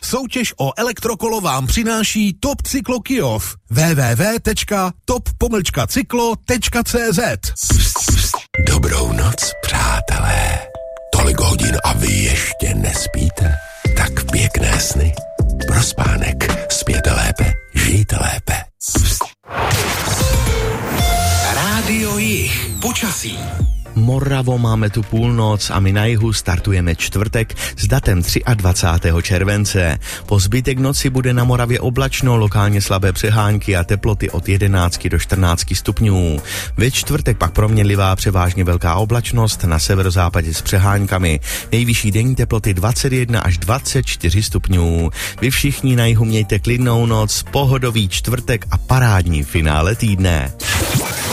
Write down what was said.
soutěž o elektrokolo vám přináší Top Cyklo Kyjov. www.top-cyklo.cz. Dobrou noc, přátelé. Tolik hodin a vy ještě nespíte? Tak pěkné sny. Pro spánek spěte lépe, žijte lépe. Rádio Jih. Počasí. Moravo, máme tu půlnoc a my na jihu startujeme čtvrtek s datem 23. července. Po zbytek noci bude na Moravě oblačno, lokálně slabé přehánky a teploty od 11 do 14 stupňů. Ve čtvrtek pak proměnlivá převážně velká oblačnost, na severozápadě s přehánkami. Nejvyšší denní teploty 21 až 24 stupňů. Vy všichni na jihu mějte klidnou noc, pohodový čtvrtek a parádní finále týdne.